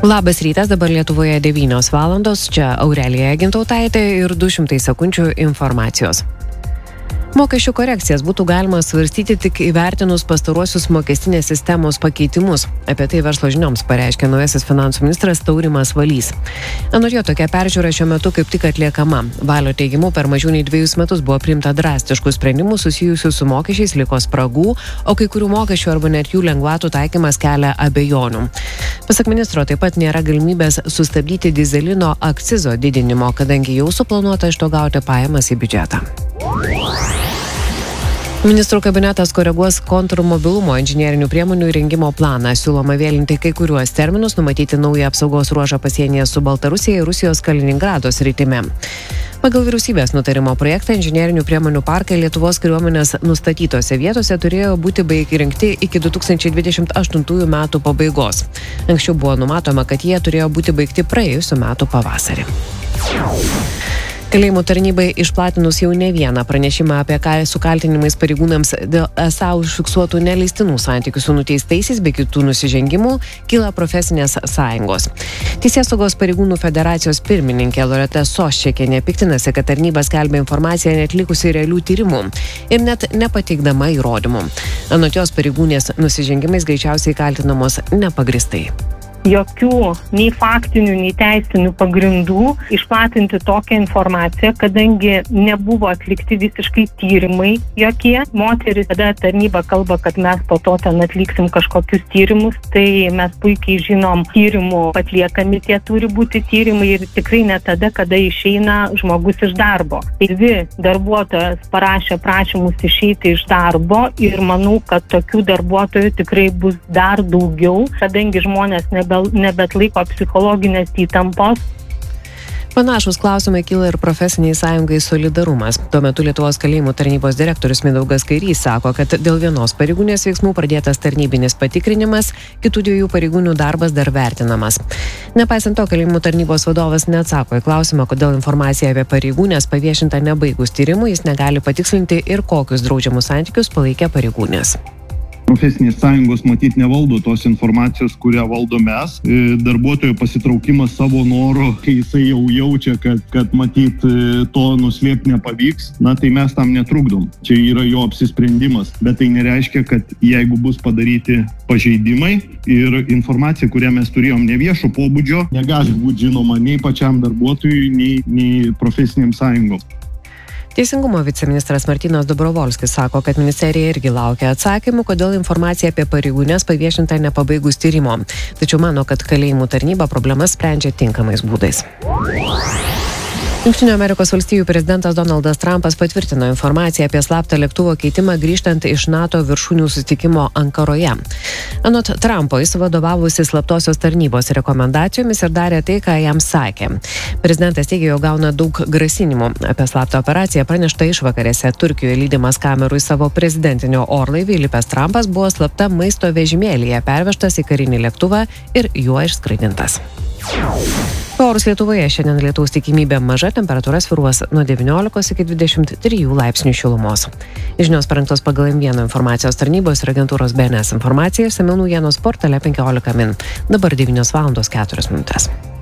Labas rytas, dabar Lietuvoje 9 valandos, čia Aurelija Gintautaitė ir 200 sekundžių informacijos. Mokesčių korekcijas būtų galima svarstyti tik įvertinus pastaruosius mokestinės sistemos pakeitimus. Apie tai Verslo žinioms pareiškė naujasis finansų ministras Taurimas Valys. Anot jo, tokia peržiūra šiuo metu kaip tik atliekama. Valio teigimu, per mažiau nei 2 metus buvo priimta drastiškų sprendimų susijusių su mokesčiais, liko spragų, o kai kurių mokesčių arba net jų lengvatų taikymas kelia abejonių. Pasak ministro, taip pat nėra galimybės sustabdyti dyzelino akcizo didinimo, kadangi jau suplanuota iš to gauti pajamas į biudžetą. Ministrų kabinetas koreguos kontrmobilumo inžinerinių priemonių įrengimo planą. Siūloma vėlinti kai kuriuos terminus, numatyti naują apsaugos ruožą pasienyje su Baltarusija ir Rusijos Kaliningrado sritimi. Pagal vyriausybės nutarimo projektą inžinerinių priemonių parkai Lietuvos kariuomenės nustatytose vietose turėjo būti įrengti iki 2028 metų pabaigos. Anksčiau buvo numatoma, kad jie turėjo būti baigti praėjusių metų pavasarį. Kalėjimų tarnybai išplatinus jau ne vieną pranešimą apie su kaltinimais pareigūnams dėl esą užfiksuotų neleistinų santykių su nuteistaisiais bei kitų nusižengimų, kyla profesinės sąjungos. Teisėsaugos pareigūnų federacijos pirmininkė Loreta Soščekienė piktinasi, kad tarnyba skelbia informaciją neatlikusi realių tyrimų ir net nepateikdama įrodymų. Anot jos, pareigūnės nusižengimais greičiausiai kaltinamos nepagristai. Jokių nei faktinių, nei teisinių pagrindų išplatinti tokią informaciją, kadangi nebuvo atlikti visiškai tyrimai jokie. Moteris, tada tarnyba kalba, kad mes po to ten atliksim kažkokius tyrimus, tai mes puikiai žinom, tyrimų atliekami tie turi būti tyrimai ir tikrai ne tada, kada išeina žmogus iš darbo. Dvi darbuotojas parašė prašymus išeiti iš darbo ir manau, kad tokių darbuotojų tikrai bus dar daugiau, kadangi žmonės nebetlaiko psichologinės įtampos. Panašus klausimai kyla ir profesiniai sąjungai Solidarumas. Tuo metu Lietuvos kalėjimų tarnybos direktorius Mindaugas Kairys sako, kad dėl vienos pareigūnės veiksmų pradėtas tarnybinis patikrinimas, kitų 2 pareigūnių darbas dar vertinamas. Nepaisant to, kalėjimų tarnybos vadovas neatsako į klausimą, kodėl informacija apie pareigūnės paviešinta nebaigus tyrimų, jis negali patikslinti ir kokius draudžiamus santykius palaikė pareigūnės. Profesinės sąjungos matyt nevaldo tos informacijos, kurią valdo mes. Darbuotojo pasitraukimas savo noru, kai jisai jau jaučia, kad matyt to nuslėpti nepavyks, tai mes tam netrukdom. Čia yra jo apsisprendimas, bet tai nereiškia, kad jeigu bus padaryti pažeidimai ir informacija, kurią mes turėjom neviešo pobūdžio, negali būti žinoma nei pačiam darbuotojui, nei profesinėms sąjungom. Teisingumo viceministras Martynas Dobrovolskis sako, kad ministerija irgi laukia atsakymų, kodėl informacija apie pareigūnės paviešinta nepabaigus tyrimo. Tačiau mano, kad kalėjimų tarnyba problemas sprendžia tinkamais būdais. Jungtinių Amerikos valstijų prezidentas Donaldas Trumpas patvirtino informaciją apie slaptą lėktuvo keitimą grįžtant iš NATO viršūnių susitikimo Ankaroje. Anot Trumpo, jis vadovavosi slaptosios tarnybos rekomendacijomis ir darė tai, ką jam sakė. Prezidentas teigė, jog gauna daug grasinimų. Apie slaptą operaciją pranešta išvakarėse. Turkijoje lydimas kamerų į savo prezidentinio orlaivį įlipęs Trumpas buvo slapta maisto vežimėlyje pervežtas į karinį lėktuvą ir juo išskraidintas. Orus Lietuvoje šiandien lietaus tikimybė maža, temperatūra svyruos nuo 19 iki 23 laipsnių šilumos. Žinios parengtos pagal M1 informacijos tarnybos ir agentūros BNS informacija, išsamiau naujienos portale 15 min. Dabar 9 valandos 4 minutės.